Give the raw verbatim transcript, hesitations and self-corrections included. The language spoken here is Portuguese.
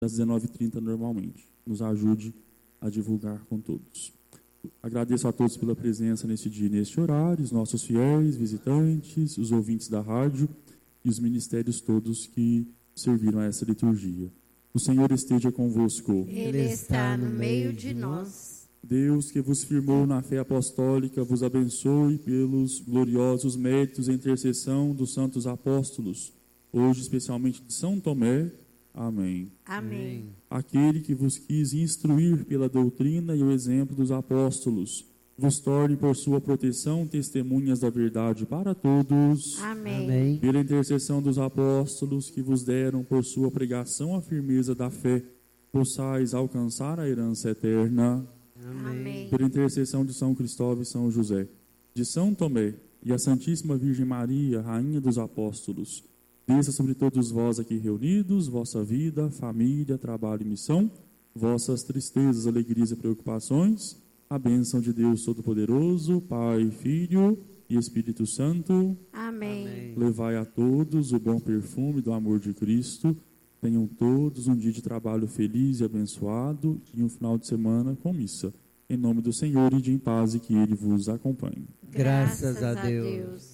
das dezenove e trinta normalmente. Nos ajude a divulgar com todos. Agradeço a todos pela presença nesse dia e neste horário, os nossos fiéis, visitantes, os ouvintes da rádio e os ministérios todos que serviram a essa liturgia. O Senhor esteja convosco. Ele está no meio de nós. Deus, que vos firmou na fé apostólica, vos abençoe pelos gloriosos méritos e intercessão dos santos apóstolos, hoje especialmente de São Tomé. Amém. Amém. Aquele que vos quis instruir pela doutrina e o exemplo dos apóstolos, vos torne por sua proteção testemunhas da verdade para todos. Amém. Amém. Pela intercessão dos apóstolos que vos deram por sua pregação a firmeza da fé, possais alcançar a herança eterna. Amém. Pela intercessão de São Cristóvão e São José, de São Tomé e a Santíssima Virgem Maria, Rainha dos Apóstolos, desça sobre todos vós aqui reunidos, vossa vida, família, trabalho e missão, vossas tristezas, alegrias e preocupações, a bênção de Deus Todo-Poderoso, Pai, Filho e Espírito Santo. Amém. Levai a todos o bom perfume do amor de Cristo. Tenham todos um dia de trabalho feliz e abençoado e um final de semana com missa. Em nome do Senhor, e de em paz, e que Ele vos acompanhe. Graças a Deus.